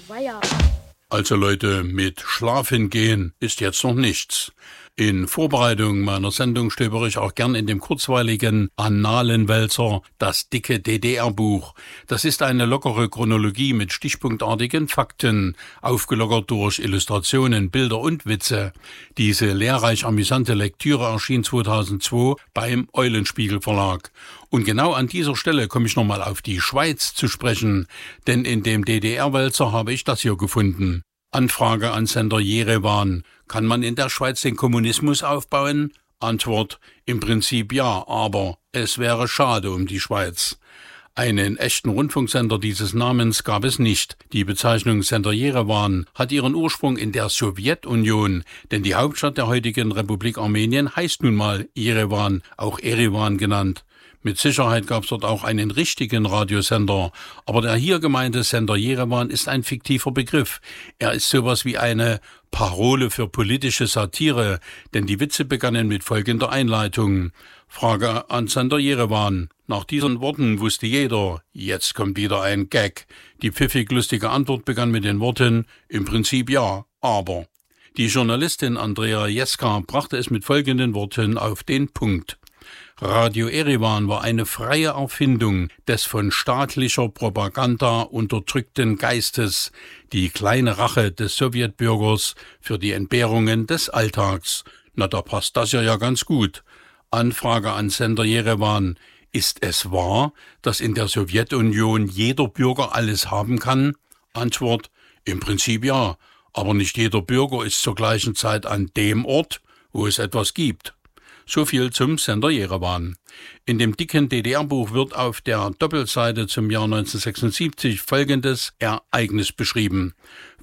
weia. Also Leute, mit Schlafen gehen ist jetzt noch nichts. In Vorbereitung meiner Sendung stöbere ich auch gern in dem kurzweiligen Annalenwälzer Das dicke DDR-Buch. Das ist eine lockere Chronologie mit stichpunktartigen Fakten, aufgelockert durch Illustrationen, Bilder und Witze. Diese lehrreich amüsante Lektüre erschien 2002 beim Eulenspiegel Verlag. Und genau an dieser Stelle komme ich nochmal auf die Schweiz zu sprechen, denn in dem DDR-Wälzer habe ich das hier gefunden. Anfrage an Sender Jerewan. Kann man in der Schweiz den Kommunismus aufbauen? Antwort: Im Prinzip ja, aber es wäre schade um die Schweiz. Einen echten Rundfunksender dieses Namens gab es nicht. Die Bezeichnung Sender Jerewan hat ihren Ursprung in der Sowjetunion, denn die Hauptstadt der heutigen Republik Armenien heißt nun mal Jerewan, auch Eriwan genannt. Mit Sicherheit gab es dort auch einen richtigen Radiosender, aber der hier gemeinte Sender Jerewan ist ein fiktiver Begriff. Er ist sowas wie eine Parole für politische Satire, denn die Witze begannen mit folgender Einleitung. Frage an Sender Jerewan. Nach diesen Worten wusste jeder, jetzt kommt wieder ein Gag. Die pfiffig lustige Antwort begann mit den Worten, im Prinzip ja, aber. Die Journalistin Andrea Jeska brachte es mit folgenden Worten auf den Punkt. Radio Eriwan war eine freie Erfindung des von staatlicher Propaganda unterdrückten Geistes, die kleine Rache des Sowjetbürgers für die Entbehrungen des Alltags. Na, da passt das ja ganz gut. Anfrage an Sender Jerewan. Ist es wahr, dass in der Sowjetunion jeder Bürger alles haben kann? Antwort: Im Prinzip ja, aber nicht jeder Bürger ist zur gleichen Zeit an dem Ort, wo es etwas gibt. So viel zum Sender Jerewan. In dem dicken DDR-Buch wird auf der Doppelseite zum Jahr 1976 folgendes Ereignis beschrieben.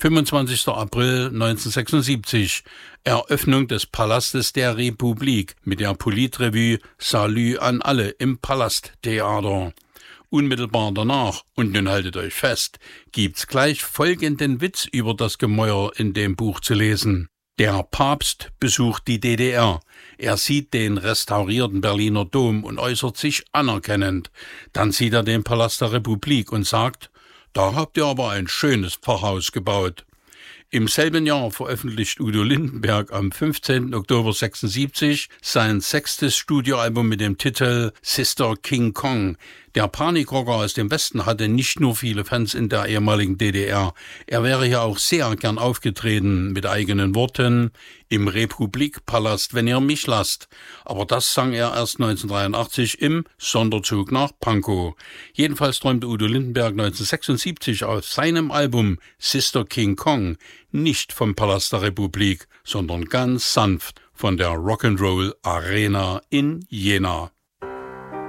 25. April 1976, Eröffnung des Palastes der Republik mit der Politrevue Salü an alle im Palasttheater. Unmittelbar danach, und nun haltet euch fest, gibt's gleich folgenden Witz über das Gemäuer in dem Buch zu lesen. Der Papst besucht die DDR. Er sieht den restaurierten Berliner Dom und äußert sich anerkennend. Dann sieht er den Palast der Republik und sagt, da habt ihr aber ein schönes Pfarrhaus gebaut. Im selben Jahr veröffentlicht Udo Lindenberg am 15. Oktober 1976 sein 6. Studioalbum mit dem Titel Sister King Kong. Der Panikrocker aus dem Westen hatte nicht nur viele Fans in der ehemaligen DDR. Er wäre hier auch sehr gern aufgetreten mit eigenen Worten im Republikpalast, wenn ihr mich lasst. Aber das sang er erst 1983 im Sonderzug nach Pankow. Jedenfalls träumte Udo Lindenberg 1976 auf seinem Album Sister King Kong nicht vom Palast der Republik, sondern ganz sanft von der Rock'n'Roll Arena in Jena.